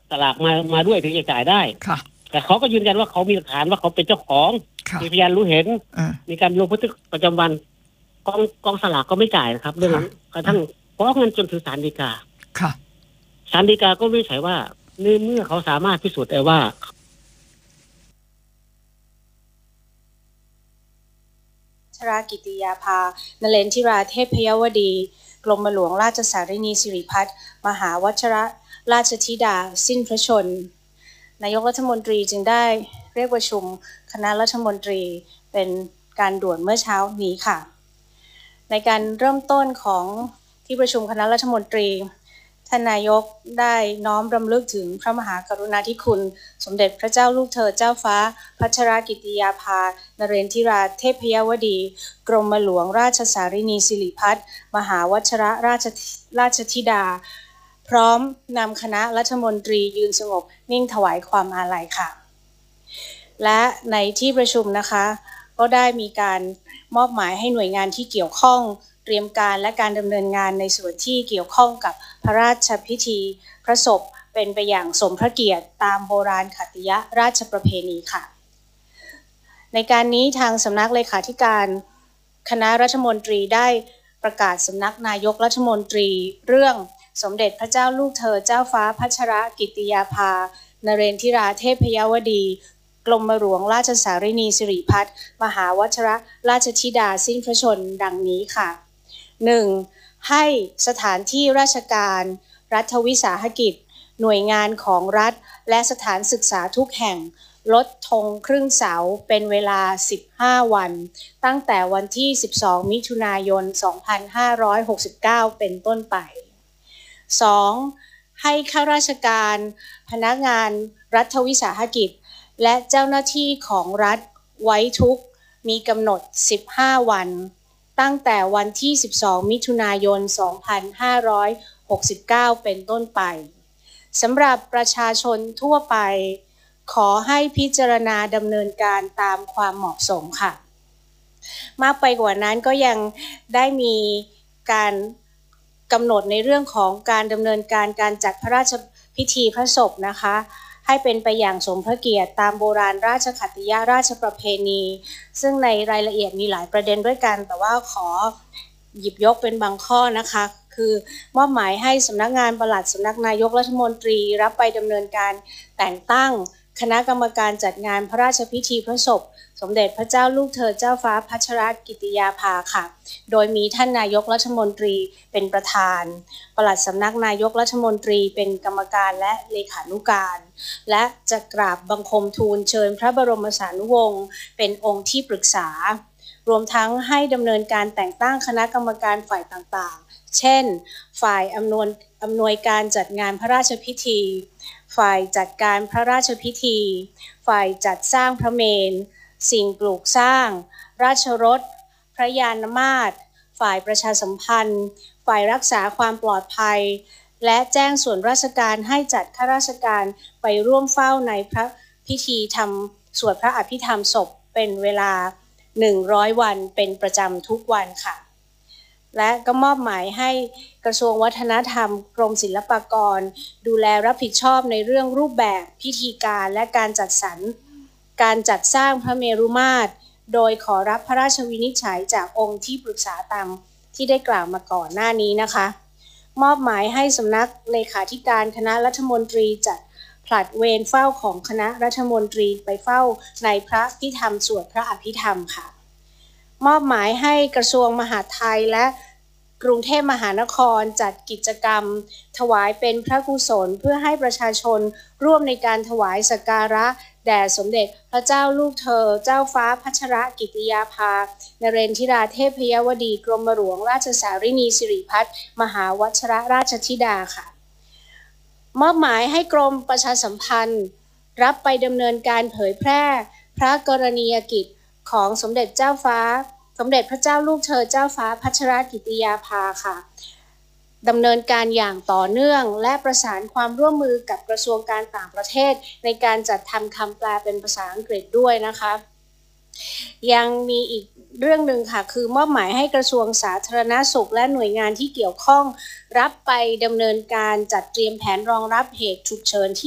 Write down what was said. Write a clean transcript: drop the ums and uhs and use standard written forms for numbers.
สลากมาด้วยถึงจะจ่ายได้แต่เขาก็ยืนยันว่าเขามีหลักฐานว่าเขาเป็นเจ้าของมีพยานรู้เห็นมีการลงบันทึกประจำวันกองสลากก็ไม่จ่ายนะครับเรื่องนั้นกระทั่งฟ้องเงินจนถึงศาลฎีกาศาลฎีกาก็วินิจฉัยว่าเมื่อเขาสามารถพิสูจน์ได้ว่าชรากิติยาภานเรนทิราเทพยวดีกรมหลวงราชสารินีสิริพัฒน์มหาวชิรราชธิดาสิ้นพระชนนายกรัฐมนตรีจึงได้เรียกประชุมคณะรัฐมนตรีเป็นการด่วนเมื่อเช้านี้ค่ะในการเริ่มต้นของที่ประชุมคณะรัฐมนตรีท่านนายกได้น้อมรำลึกถึงพระมหากรุณาธิคุณสมเด็จพระเจ้าลูกเธอเจ้าฟ้าพัชรกิติยาภานเรนทิราเทพยวดีกรมหลวงราชสารินีสิริพัฒน์มหาวชิรราชธิดาพร้อมนำคณะรัฐมนตรียืนสงบนิ่งถวายความอาลัยค่ะและในที่ประชุมนะคะก็ได้มีการมอบหมายให้หน่วยงานที่เกี่ยวข้องเตรียมการและการดำเนินงานในส่วนที่เกี่ยวข้องกับพระราชพิธีพระศพเป็นไปอย่างสมพระเกียรติตามโบราณขัตติยราชประเพณีค่ะในการนี้ทางสำนักเลขาธิการคณะรัฐมนตรีได้ประกาศสำนักนายกรัฐมนตรีเรื่องสมเด็จพระเจ้าลูกเธอเจ้าฟ้าพัชรกิติยาภานเรนทิราเทพยวดีกรมหลวงราชสารินีสิริพัฒน์มหาวชิรราชธิดาสิ้นพระชนดังนี้ค่ะ 1. ให้สถานที่ราชการรัฐวิสาหกิจหน่วยงานของรัฐและสถานศึกษาทุกแห่งลดธงครึ่งเสาเป็นเวลา15วันตั้งแต่วันที่12มิถุนายน2569เป็นต้นไป 2. ให้ข้าราชการพนักงานรัฐวิสาหกิจและเจ้าหน้าที่ของรัฐไว้ทุกข์มีกำหนด15วันตั้งแต่วันที่12มิถุนายน2569เป็นต้นไปสำหรับประชาชนทั่วไปขอให้พิจารณาดำเนินการตามความเหมาะสมค่ะมากไปกว่านั้นก็ยังได้มีการกำหนดในเรื่องของการดำเนินการจัดพระราชพิธีพระศพนะคะให้เป็นไปอย่างสมพระเกียรติตามโบราณราชขัตติยราชประเพณีซึ่งในรายละเอียดมีหลายประเด็นด้วยกันแต่ว่าขอหยิบยกเป็นบางข้อนะคะคือมอบหมายให้สำนักงานปลัดสำนักนายกรัฐมนตรีรับไปดำเนินการแต่งตั้งคณะกรรมการจัดงานพระราชพิธีพระศพสมเด็จพระเจ้าลูกเธอเจ้าฟ้าพัชรกิติยาภาค่ะโดยมีท่านนายกรัฐมนตรีเป็นประธานปลัดสำนักนายกรัฐมนตรีเป็นกรรมการและเลขานุการและจะกราบบังคมทูลเชิญพระบรมสานุวงศ์เป็นองค์ที่ปรึกษารวมทั้งให้ดำเนินการแต่งตั้งคณะกรรมการฝ่ายต่างๆเช่นฝ่ายอำนวยการจัดงานพระราชพิธีฝ่ายจัดการพระราชพิธีฝ่ายจัดสร้างพระเมรุสิ่งปลูกสร้างราชรถพระยานมาตรฝ่ายประชาสัมพันธ์ฝ่ายรักษาความปลอดภัยและแจ้งส่วนราชการให้จัดข้าราชการไปร่วมเฝ้าในพระพิธีทำสวดพระอภิธรรมศพเป็นเวลา100วันเป็นประจำทุกวันค่ะและก็มอบหมายให้กระทรวงวัฒนธรรมกรมศิลปากรดูแลรับผิดชอบในเรื่องรูปแบบพิธีการและการจัดสรรการจัดสร้างพระเมรุมาตรโดยขอรับพระราชวินิจฉัยจากองค์ที่ปรึกษาตามที่ได้กล่าวมาก่อนหน้านี้นะคะมอบหมายให้สำนักเลขาธิการคณะรัฐมนตรีจัดผลัดเวรเฝ้าของคณะรัฐมนตรีไปเฝ้าในพระพิธรรมสวดพระอภิธรรมค่ะมอบหมายให้กระทรวงมหาดไทยและกรุงเทพมหานครจัดกิจกรรมถวายเป็นพระกุศลเพื่อให้ประชาชนร่วมในการถวายสักการะแด่สมเด็จพระเจ้าลูกเธอเจ้าฟ้าพัชรกิติยาภานเรนทิราเทพยวดีกรมหลวงราชสารินีสิริพัฒน์มหาวชิรราชธิดาค่ะมอบหมายให้กรมประชาสัมพันธ์รับไปดำเนินการเผยแพร่พระกรณียกิจของสมเด็จเจ้าฟ้าสมเด็จพระเจ้าลูกเธอเจ้าฟ้าพัชรกิติยาภาค่ะดำเนินการอย่างต่อเนื่องและประสานความร่วมมือกับกระทรวงการต่างประเทศในการจัดทำคำแปลเป็นภาษาอังกฤษด้วยนะคะยังมีอีกเรื่องหนึ่งค่ะคือมอบหมายให้กระทรวงสาธารณสุขและหน่วยงานที่เกี่ยวข้องรับไปดำเนินการจัดเตรียมแผนรองรับเหตุฉุกเฉินที่